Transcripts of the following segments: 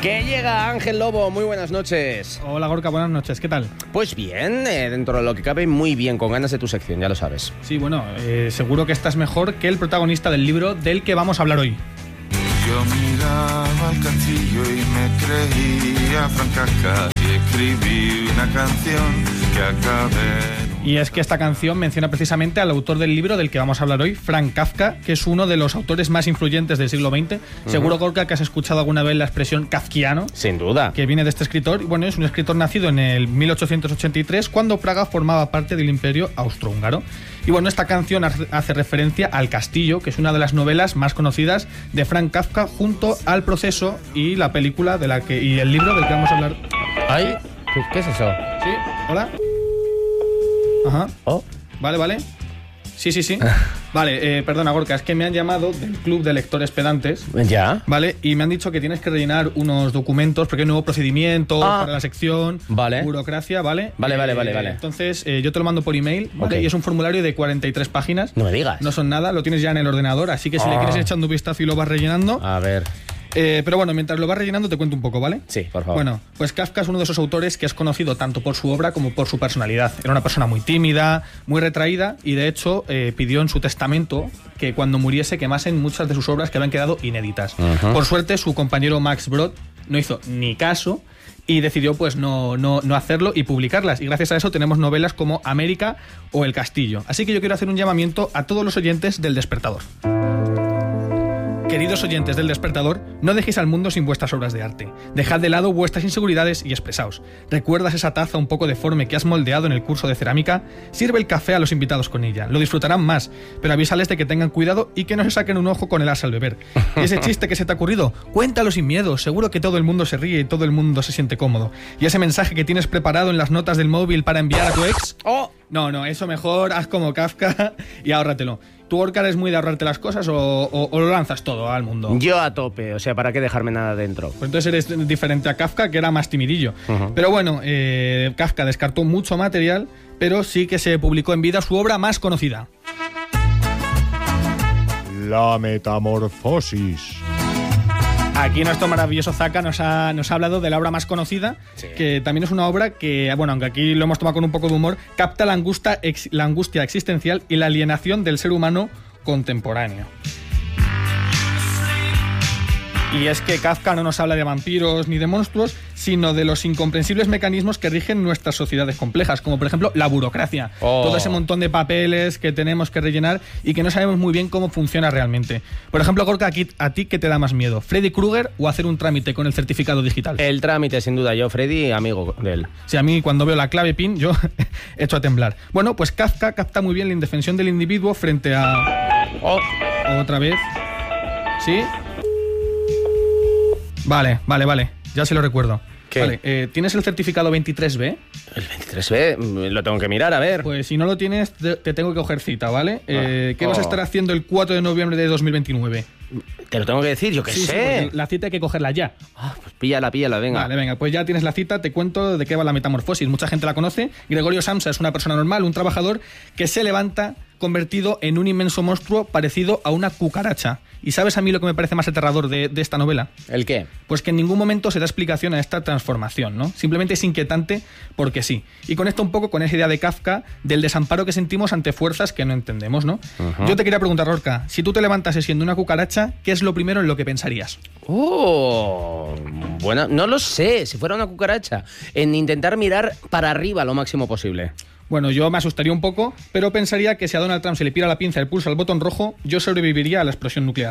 Que llega Ángel Lobo, muy buenas noches. Hola Gorka, buenas noches, ¿qué tal? Pues bien, dentro de lo que cabe muy bien, con ganas de tu sección, ya lo sabes. Sí, bueno, seguro que estás mejor que el protagonista del libro del que vamos a hablar hoy. Yo miraba al castillo y me creía Frank Kafka y escribí una canción que acabé. Y es que esta canción menciona precisamente al autor del libro del que vamos a hablar hoy, Frank Kafka, que es uno de los autores más influyentes del siglo XX. Seguro, Gorka, que has escuchado alguna vez la expresión kafkiano. Sin duda. Que viene de este escritor. Y bueno, es un escritor nacido en el 1883, cuando Praga formaba parte del Imperio Austrohúngaro. Y bueno, esta canción hace referencia al Castillo, que es una de las novelas más conocidas de Frank Kafka, junto al Proceso y la película y el libro del que vamos a hablar. Ay, ¿qué es eso? Sí, hola. Ajá. Oh. Vale. Sí. Vale, perdona, Gorka, es que me han llamado del Club de Lectores Pedantes. Ya. Vale, y me han dicho que tienes que rellenar unos documentos porque hay un nuevo procedimiento para la sección. Vale. Burocracia, ¿vale? Vale. Entonces, yo te lo mando por email, ¿vale? Okay. Y es un formulario de 43 páginas. No me digas. No son nada, lo tienes ya en el ordenador, así que si le quieres ir echando un vistazo y lo vas rellenando. A ver. Pero bueno, mientras lo vas rellenando te cuento un poco, ¿vale? Sí, por favor. Bueno, pues Kafka es uno de esos autores que es conocido tanto por su obra como por su personalidad. Era una persona muy tímida, muy retraída y de hecho pidió en su testamento que cuando muriese quemasen muchas de sus obras que habían quedado inéditas. Por suerte, su compañero Max Brod no hizo ni caso y decidió pues no hacerlo y publicarlas. Y gracias a eso tenemos novelas como América o El Castillo. Así que yo quiero hacer un llamamiento a todos los oyentes del Despertador. Queridos oyentes del Despertador, no dejéis al mundo sin vuestras obras de arte. Dejad de lado vuestras inseguridades y expresaos. ¿Recuerdas esa taza un poco deforme que has moldeado en el curso de cerámica? Sirve el café a los invitados con ella. Lo disfrutarán más, pero avísales de que tengan cuidado y que no se saquen un ojo con el asa al beber. ¿Y ese chiste que se te ha ocurrido? Cuéntalo sin miedo. Seguro que todo el mundo se ríe y todo el mundo se siente cómodo. ¿Y ese mensaje que tienes preparado en las notas del móvil para enviar a tu ex? ¡Oh! No, eso mejor, haz como Kafka y ahórratelo. ¿Tú, Gorka, eres muy de ahorrarte las cosas o lo lanzas todo al mundo? Yo a tope, o sea, ¿para qué dejarme nada dentro? Pues entonces eres diferente a Kafka, que era más timidillo. Pero bueno, Kafka descartó mucho material, pero sí que se publicó en vida su obra más conocida. La metamorfosis. Aquí nuestro maravilloso Zaka nos ha hablado de la obra más conocida, sí, que también es una obra que, bueno, aunque aquí lo hemos tomado con un poco de humor, capta la angustia existencial y la alienación del ser humano contemporáneo. Y es que Kafka no nos habla de vampiros ni de monstruos, sino de los incomprensibles mecanismos que rigen nuestras sociedades complejas, como por ejemplo la burocracia. Todo ese montón de papeles que tenemos que rellenar y que no sabemos muy bien cómo funciona realmente. Por ejemplo, Gorka, ¿a ti qué te da más miedo? ¿Freddy Krueger o hacer un trámite con el certificado digital? El trámite, sin duda. Yo, Freddy, amigo de él. Sí, a mí cuando veo la clave PIN, yo echo a temblar. Bueno, pues Kafka capta muy bien la indefensión del individuo frente a... Otra vez. ¿Sí? Vale. Ya se lo recuerdo. ¿Qué? Vale, ¿tienes el certificado 23B? El 23B, lo tengo que mirar, a ver. Pues si no lo tienes, te tengo que coger cita, ¿vale? ¿Qué vas a estar haciendo el 4 de noviembre de 2029? Te lo tengo que decir, yo qué sé. Sí, la cita hay que cogerla ya. Pues píllala, venga. Vale, venga, pues ya tienes la cita, te cuento de qué va la metamorfosis. Mucha gente la conoce. Gregorio Samsa es una persona normal, un trabajador que se levanta convertido en un inmenso monstruo parecido a una cucaracha. ¿Y sabes a mí lo que me parece más aterrador de esta novela? ¿El qué? Pues que en ningún momento se da explicación a esta transformación, ¿no? Simplemente es inquietante porque sí. Y conecta un poco con esa idea de Kafka del desamparo que sentimos ante fuerzas que no entendemos, ¿no? Yo te quería preguntar, Gorka, si tú te levantases siendo una cucaracha, ¿qué es lo primero en lo que pensarías? Bueno, no lo sé. Si fuera una cucaracha, en intentar mirar para arriba lo máximo posible. Bueno, yo me asustaría un poco, pero pensaría que si a Donald Trump se le pira la pinza y pulsa el botón rojo, yo sobreviviría a la explosión nuclear.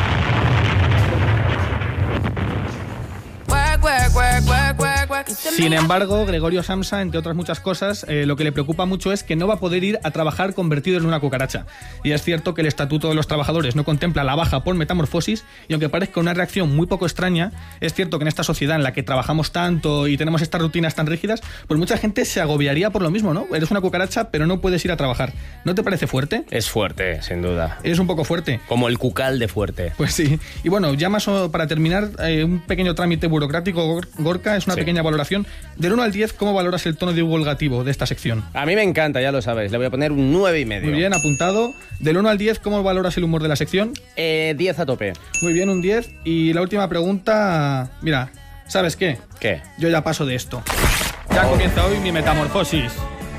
Sin embargo, Gregorio Samsa, entre otras muchas cosas, lo que le preocupa mucho es que no va a poder ir a trabajar convertido en una cucaracha. Y es cierto que el Estatuto de los Trabajadores no contempla la baja por metamorfosis, y aunque parezca una reacción muy poco extraña, es cierto que en esta sociedad en la que trabajamos tanto y tenemos estas rutinas tan rígidas, pues mucha gente se agobiaría por lo mismo, ¿no? Eres una cucaracha, pero no puedes ir a trabajar. ¿No te parece fuerte? Es fuerte, sin duda. Es un poco fuerte. Como el cucal de fuerte. Pues sí. Y bueno, ya más para terminar, un pequeño trámite burocrático, Gorka, es una pequeña valoración. Del 1 al 10, ¿cómo valoras el tono divulgativo de esta sección? A mí me encanta, ya lo sabes. Le voy a poner un 9,5. Muy bien, apuntado. Del 1 al 10, ¿cómo valoras el humor de la sección? 10 a tope. Muy bien, un 10. Y la última pregunta... Mira, ¿Sabes qué? ¿Qué? Yo ya paso de esto. Ya comienza hoy mi metamorfosis.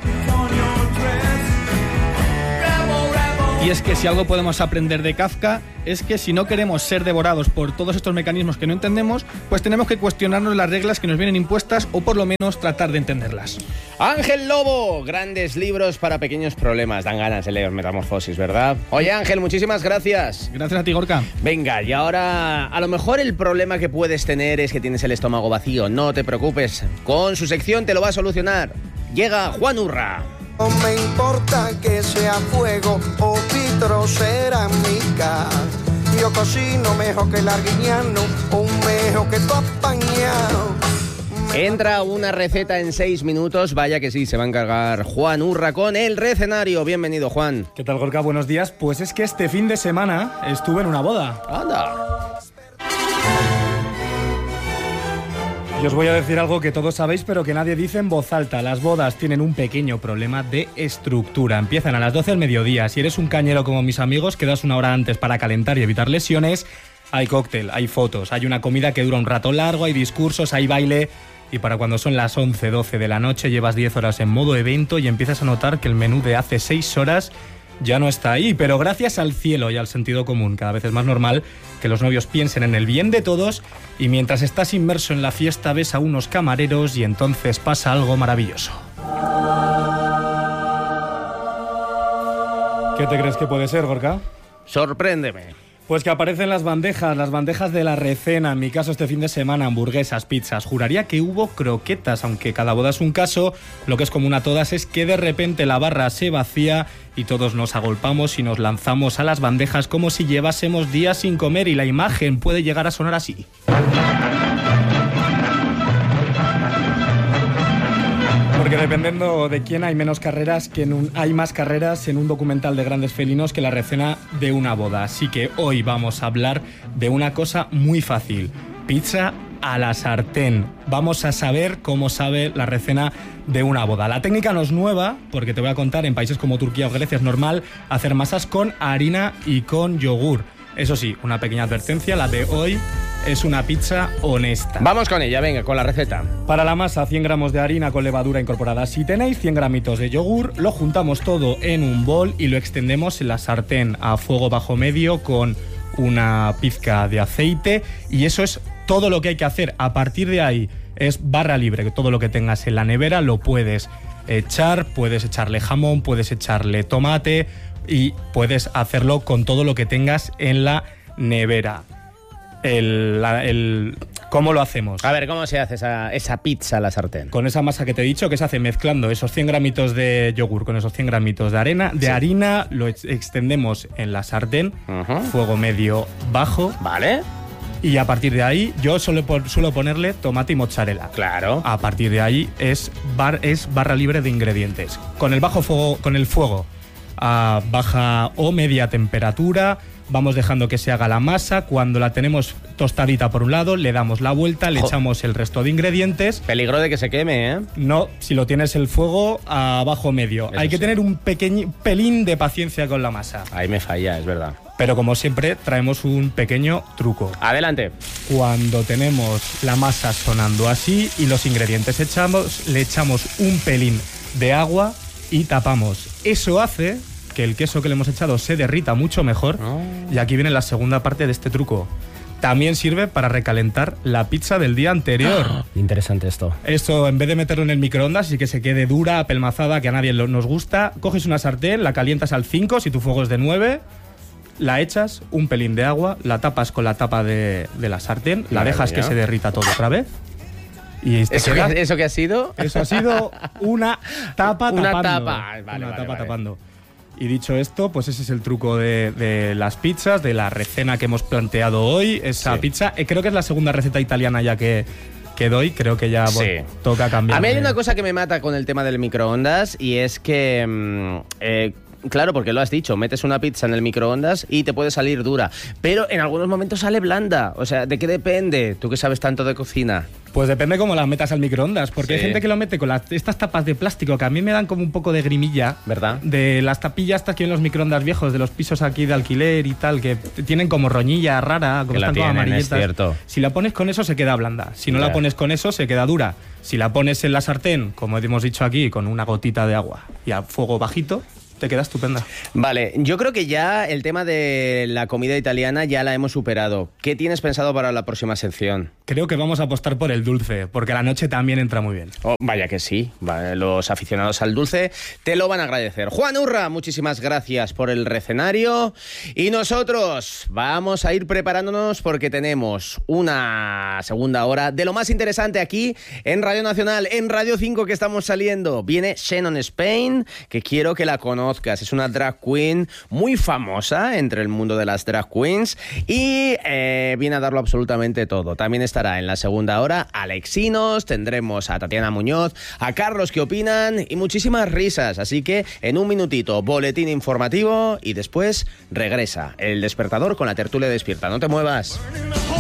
Y es que si algo podemos aprender de Kafka es que si no queremos ser devorados por todos estos mecanismos que no entendemos, pues tenemos que cuestionarnos las reglas que nos vienen impuestas o por lo menos tratar de entenderlas. Ángel Lobo, grandes libros para pequeños problemas. Dan ganas de leer Metamorfosis, ¿verdad? Oye, Ángel, muchísimas gracias. Gracias a ti, Gorka. Venga, y ahora a lo mejor el problema que puedes tener es que tienes el estómago vacío. No te preocupes, con su sección te lo va a solucionar. Llega Juan Urra. No me importa que sea fuego o vitrocerámica. Yo cocino mejor que el arguiñano, un mejor que tu apañado. Entra una receta en 6 minutos. Vaya que sí, se va a encargar Juan Urra con el recenario. Bienvenido, Juan. ¿Qué tal, Gorka? Buenos días. Pues es que este fin de semana estuve en una boda. Anda. Y os voy a decir algo que todos sabéis, pero que nadie dice en voz alta. Las bodas tienen un pequeño problema de estructura. Empiezan a las 12 del mediodía. Si eres un cañero como mis amigos, quedas una hora antes para calentar y evitar lesiones. Hay cóctel, hay fotos, hay una comida que dura un rato largo, hay discursos, hay baile. Y para cuando son las 11, 12 de la noche, llevas 10 horas en modo evento y empiezas a notar que el menú de hace 6 horas ya no está ahí. Pero gracias al cielo y al sentido común, cada vez es más normal que los novios piensen en el bien de todos y mientras estás inmerso en la fiesta ves a unos camareros y entonces pasa algo maravilloso. ¿Qué te crees que puede ser, Gorka? Sorpréndeme. Pues que aparecen las bandejas de la recena, en mi caso este fin de semana, hamburguesas, pizzas. Juraría que hubo croquetas, aunque cada boda es un caso. Lo que es común a todas es que de repente la barra se vacía y todos nos agolpamos y nos lanzamos a las bandejas como si llevásemos días sin comer y la imagen puede llegar a sonar así. Porque dependiendo de quién hay menos carreras, hay más carreras en un documental de grandes felinos que la recena de una boda. Así que hoy vamos a hablar de una cosa muy fácil: pizza a la sartén. Vamos a saber cómo sabe la recena de una boda. La técnica no es nueva, porque te voy a contar, en países como Turquía o Grecia es normal hacer masas con harina y con yogur. Eso sí, una pequeña advertencia, la de hoy es una pizza honesta. Vamos con ella, venga, con la receta. Para la masa, 100 gramos de harina con levadura incorporada. Si tenéis 100 gramitos de yogur, lo juntamos todo en un bol y lo extendemos en la sartén a fuego bajo medio con una pizca de aceite. Y eso es todo lo que hay que hacer. A partir de ahí es barra libre, que todo lo que tengas en la nevera lo puedes echar. Puedes echarle jamón, puedes echarle tomate y puedes hacerlo con todo lo que tengas en la nevera. ¿Cómo lo hacemos? A ver, ¿cómo se hace esa pizza a la sartén? Con esa masa que te he dicho, que se hace mezclando esos 100 gramitos de yogur con esos 100 gramitos de harina, lo extendemos en la sartén, fuego medio bajo. Vale. Y a partir de ahí, yo suelo ponerle tomate y mozzarella. Claro. A partir de ahí es barra libre de ingredientes. Con el fuego a baja o media temperatura, vamos dejando que se haga la masa. Cuando la tenemos tostadita por un lado, le damos la vuelta, le echamos el resto de ingredientes. Peligro de que se queme, ¿eh? No, si lo tienes el fuego a bajo medio. Eso hay que tener un pelín de paciencia con la masa. Ahí me falla, es verdad. Pero como siempre, traemos un pequeño truco. Adelante. Cuando tenemos la masa sonando así y los ingredientes le echamos un pelín de agua y tapamos. Eso hace que el queso que le hemos echado se derrita mucho mejor. Y aquí viene la segunda parte de este truco. También sirve para recalentar la pizza del día anterior. Interesante esto. Esto, en vez de meterlo en el microondas y que se quede dura, apelmazada, que a nadie nos gusta, coges una sartén, la calientas al 5, si tu fuego es de 9, la echas, un pelín de agua, la tapas con la tapa de la sartén, la dejas que se derrita todo otra vez. Y ¿Eso qué ha sido? Eso ha sido una tapa tapando. Una tapa. Vale, tapando. Y dicho esto, pues ese es el truco de las pizzas, de la recena que hemos planteado hoy. Esa pizza, creo que es la segunda receta italiana ya que doy. Creo que ya toca cambiar. A mí hay una cosa que me mata con el tema del microondas y es que Claro, porque lo has dicho, metes una pizza en el microondas y te puede salir dura, pero en algunos momentos sale blanda. O sea, ¿de qué depende? Tú que sabes tanto de cocina. Pues depende cómo las metas al microondas, porque hay gente que lo mete con estas tapas de plástico que a mí me dan como un poco de grimilla. ¿Verdad? De las tapillas estas que en los microondas viejos, de los pisos aquí de alquiler y tal, que tienen como roñilla rara, como están como amarillentas. Es cierto. Si la pones con eso se queda blanda, si no la pones con eso se queda dura. Si la pones en la sartén, como hemos dicho aquí, con una gotita de agua y a fuego bajito, te queda estupenda. Vale, yo creo que ya el tema de la comida italiana ya la hemos superado. ¿Qué tienes pensado para la próxima sección? Creo que vamos a apostar por el dulce, porque a la noche también entra muy bien. Oh, vaya que sí, vale, los aficionados al dulce te lo van a agradecer. Juan Urra, muchísimas gracias por el recenario. Y nosotros vamos a ir preparándonos porque tenemos una segunda hora de lo más interesante aquí en Radio Nacional, en Radio 5 que estamos saliendo. Viene Shannon Spain, que quiero que la conozcas. Es una drag queen muy famosa entre el mundo de las drag queens y viene a darlo absolutamente todo. También estará en la segunda hora Alexinos, tendremos a Tatiana Muñoz, a Carlos que opinan y muchísimas risas. Así que en un minutito, boletín informativo y después regresa El Despertador con la tertulia despierta. No te muevas.